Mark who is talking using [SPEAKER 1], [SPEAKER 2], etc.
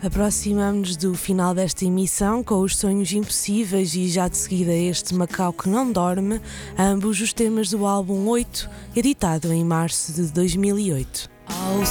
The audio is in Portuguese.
[SPEAKER 1] Aproximamos-nos do final desta emissão com os Sonhos Impossíveis e já de seguida este Macau que Não Dorme, ambos os temas do álbum 8, editado em março de 2008.
[SPEAKER 2] Ao